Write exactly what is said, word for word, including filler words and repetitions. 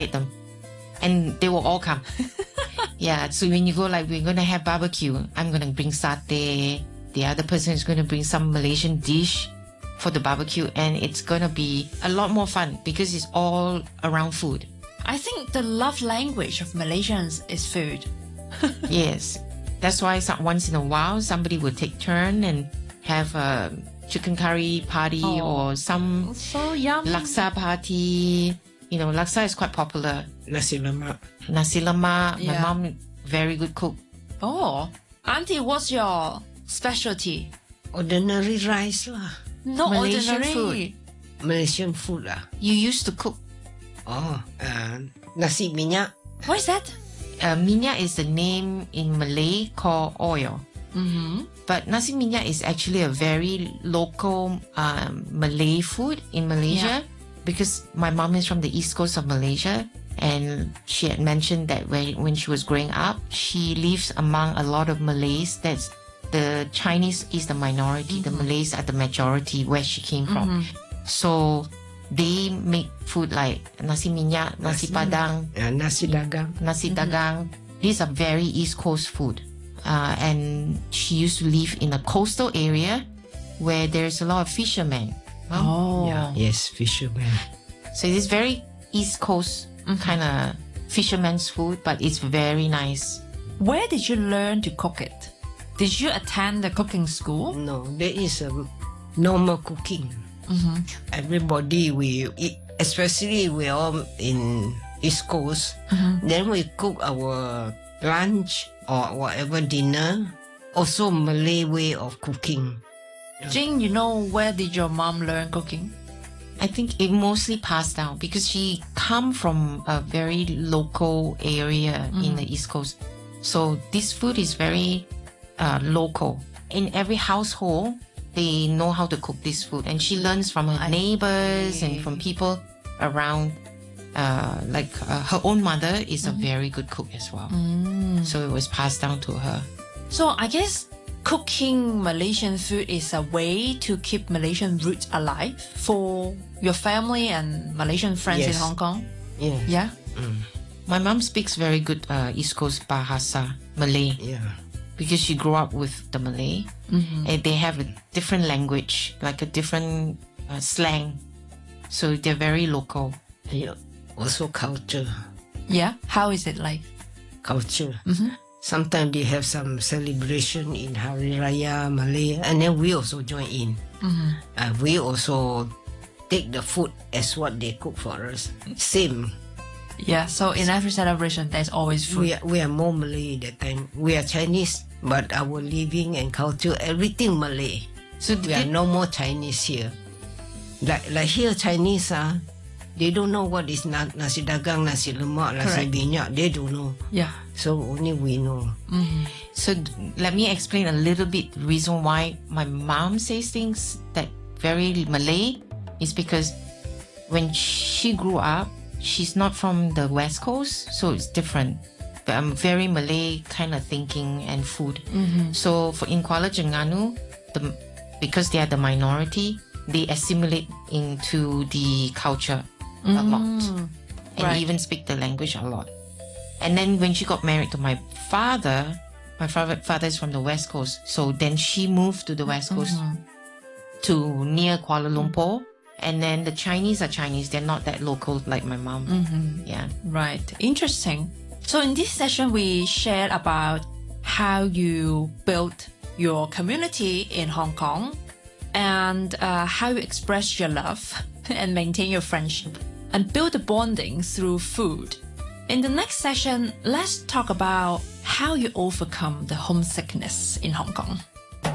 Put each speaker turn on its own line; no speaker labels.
them, and they will all come. Yeah, so when you go, like, we're going to have barbecue, I'm going to bring satay. The other person is going to bring some Malaysian dish for the barbecue, and it's going to be a lot more fun because it's all around food.
I think the love language of Malaysians is food.
Yes, that's why some, once in a while somebody will take turn and have a chicken curry party
Oh,
or some
so yum.
laksa party. You know, laksa is quite popular.
Nasi lemak.
Nasi lemak. My
Yeah.
mom, very good cook.
Oh, Auntie, what's your specialty?
Ordinary rice lah.
Not
Malaysian
ordinary.
Malaysian food lah.
You used to cook.
Oh, uh, nasi minyak.
What is that?
Uh, minyak is the name in Malay called oil.
Mm-hmm.
But nasi minyak is actually a very local um, Malay food in Malaysia.
Yeah.
Because my mom is from the east coast of Malaysia, and she had mentioned that when, when she was growing up, she lives among a lot of Malays. That's the Chinese is the minority, the Malays are the majority where she came from. So they make food like nasi minyak, nasi,
Nasi-
padang,
Uh, nasi dagang.
nasi dagang. These are very East Coast food. Uh, and she used to live in a coastal area where there's a lot of fishermen.
Oh.
Yeah. Yes, fisherman.
So it is very East Coast kind of fisherman's food, but it's very nice.
Where did you learn to cook it? Did you attend the cooking school?
No, there is a normal cooking. Everybody we eat, especially we all in East Coast. Then we cook our lunch or whatever dinner. Also Malay way of cooking.
Jing, you know, where did your mom learn cooking?
I think it mostly passed down because she come from a very local area in the East Coast. So this food is very uh, local. In every household, they know how to cook this food. And she learns from her neighbors and from people around. Uh, like uh, her own mother is a very good cook as well. So it was passed down to her.
So I guess cooking Malaysian food is a way to keep Malaysian roots alive for your family and Malaysian friends in
Yes.
Hong Kong.
Yeah.
Yeah.
My mom speaks very good uh, East Coast Bahasa, Malay.
Yeah.
Because she grew up with the Malay, and they have a different language, like a different uh, slang. So they're very local.
Yeah. Also culture.
Yeah. How is it like?
Culture. Sometimes they have some celebration in Hari Raya Malay, and then we also join in. Uh, we also take the food as what they cook for us. Same.
Yeah. So in every celebration, there's always food.
We are, we are more Malay that time. We are Chinese, but our living and culture, everything Malay.
So
We are
did,
no more Chinese here. Like like here Chinese ah, they don't know what is na- nasi dagang, nasi lemak, nasi
Correct.
minyak. They don't know.
Yeah.
So only we know.
so d- let me explain a little bit the reason why my mom says things that very Malay is because when she grew up, she's not from the West Coast, so it's different. But I'm very Malay kind of thinking and food. So for in Kuala Terengganu, the because they are the minority, they assimilate into the culture a lot, and
Right.
even speak the language a lot. And then when she got married to my father, my father father is from the West Coast, so then she moved to the West Coast to near Kuala Lumpur. And then the Chinese are Chinese; they're not that local like my mom. Yeah.
Right. Interesting. So in this session, we shared about how you built your community in Hong Kong and uh, how you express your love and maintain your friendship and build a bonding through food. In the next session, let's talk about how you overcome the homesickness in Hong Kong.